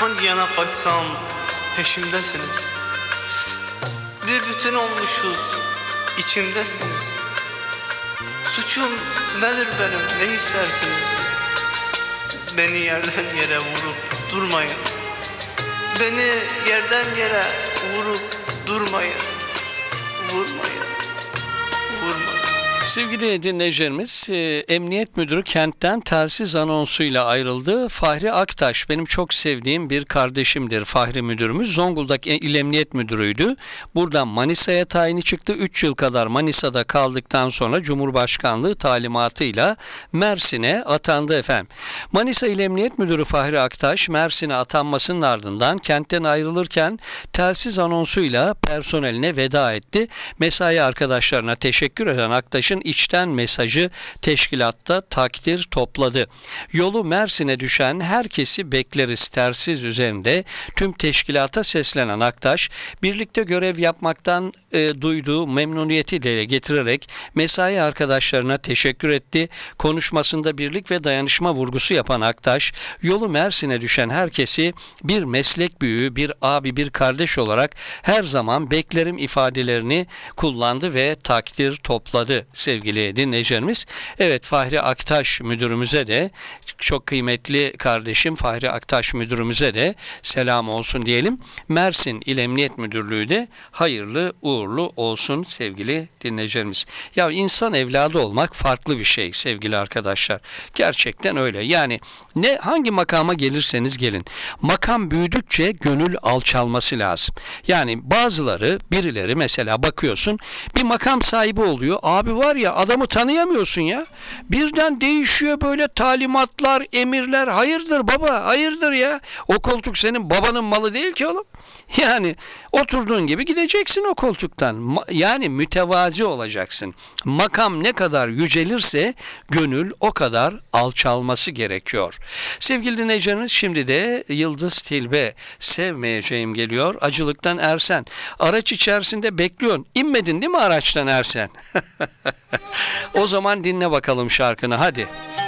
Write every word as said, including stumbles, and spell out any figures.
Hangi yana kaçsam peşimdesiniz. Bir bütün olmuşuz, içimdesiniz. Suçum nedir benim, ne istersiniz? Beni yerden yere vurup durmayın. Beni yerden yere vurup durmayın. Vurmayın, vurmayın. Sevgili dinleyicilerimiz, e, Emniyet Müdürü kentten telsiz anonsuyla ayrıldı. Fahri Aktaş benim çok sevdiğim bir kardeşimdir. Fahri Müdürümüz Zonguldak İl Emniyet Müdürü'ydü. Buradan Manisa'ya tayini çıktı. üç yıl kadar Manisa'da kaldıktan sonra Cumhurbaşkanlığı talimatıyla Mersin'e atandı efendim. Manisa İl Emniyet Müdürü Fahri Aktaş Mersin'e atanmasının ardından kentten ayrılırken telsiz anonsuyla personeline veda etti. Mesai arkadaşlarına teşekkür eden Aktaş'ın içten mesajı teşkilatta takdir topladı. Yolu Mersin'e düşen herkesi bekleriz tersiz üzerinde tüm teşkilata seslenen Aktaş, birlikte görev yapmaktan e, duyduğu memnuniyeti dile getirerek mesai arkadaşlarına teşekkür etti. Konuşmasında birlik ve dayanışma vurgusu yapan Aktaş, yolu Mersin'e düşen herkesi bir meslek büyüğü, bir abi, bir kardeş olarak her zaman beklerim ifadelerini kullandı ve takdir topladı. Sevgili dinleyicilerimiz, evet Fahri Aktaş müdürümüze de, çok kıymetli kardeşim Fahri Aktaş müdürümüze de selam olsun diyelim. Mersin İl Emniyet Müdürlüğü de hayırlı uğurlu olsun sevgili dinleyicilerimiz. Ya insan evladı olmak farklı bir şey sevgili arkadaşlar. Gerçekten öyle. Yani ne hangi makama gelirseniz gelin. Makam büyüdükçe gönül alçalması lazım. Yani bazıları, birileri mesela bakıyorsun bir makam sahibi oluyor. Abi var ya, adamı tanıyamıyorsun ya. Birden değişiyor böyle talimatlar, emirler. Hayırdır baba, hayırdır ya. O koltuk senin babanın malı değil ki oğlum. Yani oturduğun gibi gideceksin o koltuktan. Yani mütevazi olacaksın. Makam ne kadar yücelirse gönül o kadar alçalması gerekiyor. Sevgili dinleyicilerimiz, şimdi de Yıldız Tilbe Sevmeyeceğim geliyor. Acılıktan Ersen. Araç içerisinde bekliyorsun. İnmedin değil mi araçtan Ersen? O zaman dinle bakalım şarkını hadi.